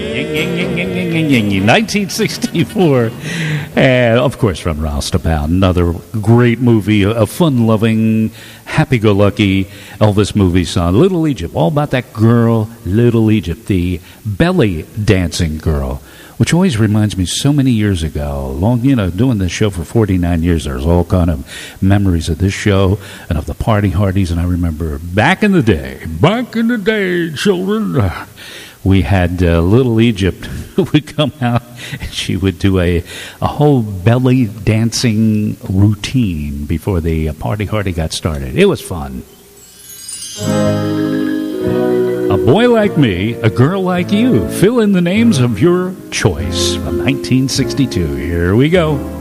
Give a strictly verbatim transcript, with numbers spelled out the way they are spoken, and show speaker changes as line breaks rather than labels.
nineteen sixty-four. And, of course, from Roustabout, another great movie, a fun-loving, happy-go-lucky Elvis movie song. Little Egypt, all about that girl, Little Egypt, the belly dancing girl, which always reminds me so many years ago, long, you know, doing this show for forty-nine years, there's all kind of memories of this show and of the party hardies. And I remember back in the day, back in the day, children, we had uh, Little Egypt who would come out and she would do a, a whole belly dancing routine before the uh, party hardy got started. It was fun. A Boy Like Me, A Girl Like You. Fill in the names of your choice from nineteen sixty-two. Here we go.